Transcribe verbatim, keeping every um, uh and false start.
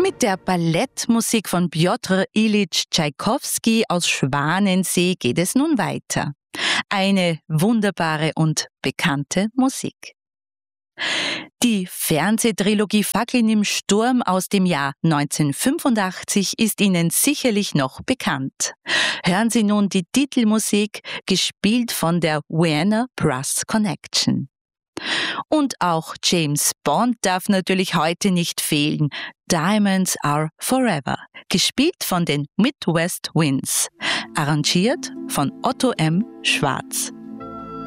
Mit der Ballettmusik von Pjotr Ilyich Tschaikowski aus Schwanensee geht es nun weiter. Eine wunderbare und bekannte Musik. Die Fernsehtrilogie Fackeln im Sturm aus dem Jahr neunzehnhundertfünfundachtzig ist Ihnen sicherlich noch bekannt. Hören Sie nun die Titelmusik, gespielt von der Vienna Brass Connection. Und auch James Bond darf natürlich heute nicht fehlen. Diamonds Are Forever, gespielt von den Midwest Winds, arrangiert von Otto M. Schwarz.